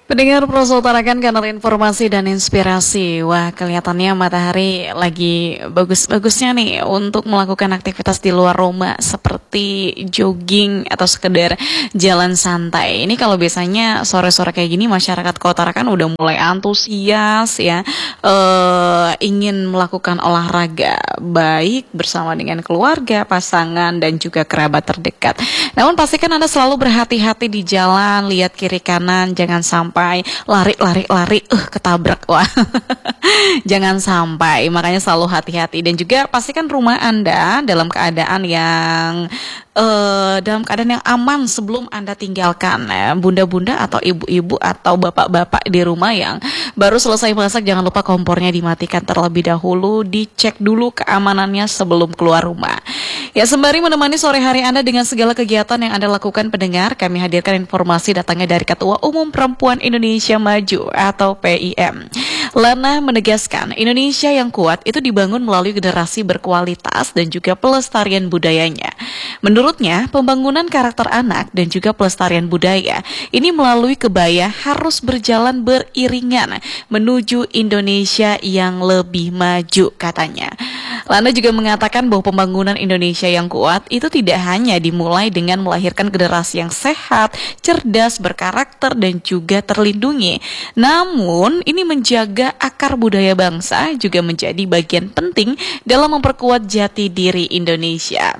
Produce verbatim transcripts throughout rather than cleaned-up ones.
Pendengar Pros utarakan kanal informasi dan inspirasi. Wah, kelihatannya matahari lagi bagus-bagusnya nih untuk melakukan aktivitas di luar rumah seperti jogging atau sekedar jalan santai. Ini kalau biasanya sore-sore kayak gini masyarakat Kota Tarakan udah mulai antusias ya, eh, ingin melakukan olahraga baik bersama dengan keluarga, pasangan dan juga kerabat terdekat. Namun pastikan Anda selalu berhati-hati di jalan, lihat kiri kanan, jangan sampai lari-lari-lari uh ketabrak. Wah. Jangan sampai, makanya selalu hati-hati dan juga pastikan rumah Anda dalam keadaan yang uh, dalam keadaan yang aman sebelum Anda tinggalkan ya. Bunda-bunda atau ibu-ibu atau bapak-bapak di rumah yang baru selesai masak, jangan lupa kompornya dimatikan terlebih dahulu, dicek dulu keamanannya sebelum keluar rumah. Ya, sembari menemani sore hari Anda dengan segala kegiatan yang Anda lakukan pendengar, kami hadirkan informasi datangnya dari Ketua Umum Perempuan Indonesia Maju atau P I M. Lana menegaskan, Indonesia yang kuat itu dibangun melalui generasi berkualitas dan juga pelestarian budayanya. Menurutnya, pembangunan karakter anak dan juga pelestarian budaya ini melalui kebaya harus berjalan beriringan menuju Indonesia yang lebih maju, katanya. Lana juga mengatakan bahwa pembangunan Indonesia yang kuat itu tidak hanya dimulai dengan melahirkan generasi yang sehat, cerdas, berkarakter, dan juga terlindungi. Namun, ini menjaga akar budaya bangsa juga menjadi bagian penting dalam memperkuat jati diri Indonesia.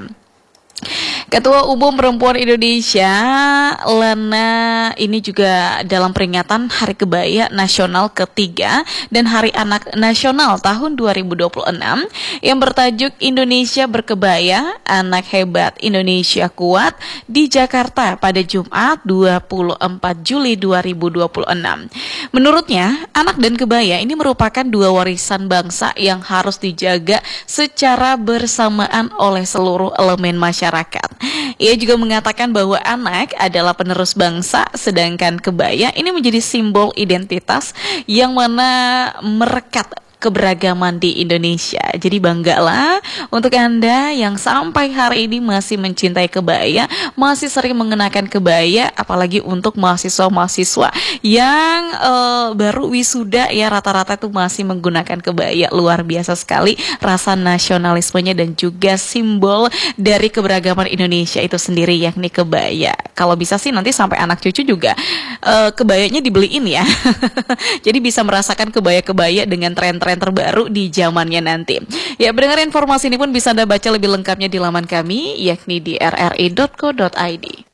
Ketua Umum Perempuan Indonesia, Lana, ini juga dalam peringatan Hari Kebaya Nasional ketiga dan Hari Anak Nasional tahun dua ribu dua puluh enam yang bertajuk Indonesia Berkebaya, Anak Hebat Indonesia Kuat di Jakarta pada Jumat dua puluh empat Juli dua ribu dua puluh enam. Menurutnya, anak dan kebaya ini merupakan dua warisan bangsa yang harus dijaga secara bersamaan oleh seluruh elemen masyarakat. Ia juga mengatakan bahwa anak adalah penerus bangsa, sedangkan kebaya ini menjadi simbol identitas yang mana merekat keberagaman di Indonesia. Jadi banggalah untuk Anda yang sampai hari ini masih mencintai kebaya, masih sering mengenakan kebaya, apalagi untuk mahasiswa-mahasiswa yang uh, baru wisuda ya, rata-rata itu masih menggunakan kebaya. Luar biasa sekali rasa nasionalismenya dan juga simbol dari keberagaman Indonesia itu sendiri, yakni kebaya. Kalau bisa sih nanti sampai anak cucu juga uh, kebayanya dibeliin ya. Jadi bisa merasakan kebaya-kebaya dengan tren-tren terbaru di zamannya nanti. Ya, mendengar informasi ini pun bisa Anda baca lebih lengkapnya di laman kami, yakni di r r i dot co dot i d.